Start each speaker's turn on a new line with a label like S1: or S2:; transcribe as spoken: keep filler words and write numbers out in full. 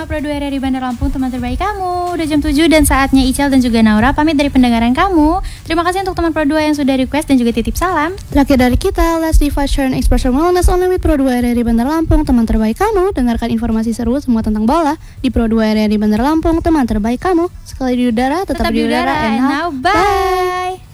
S1: bersama Pro dua R R I Bandar Lampung, teman terbaik kamu. Udah jam tujuh dan saatnya Ical dan juga Naura pamit dari pendengaran kamu. Terima kasih untuk teman Pro dua yang sudah request dan juga titip salam.
S2: Terakhir dari kita, let's divide, share, and express your wellness only with Pro dua R R I Bandar Lampung, teman terbaik kamu. Dengarkan informasi seru semua tentang bola di Pro dua R R I Bandar Lampung, teman terbaik kamu. Sekali di udara, tetap, tetap di udara,
S1: and now bye.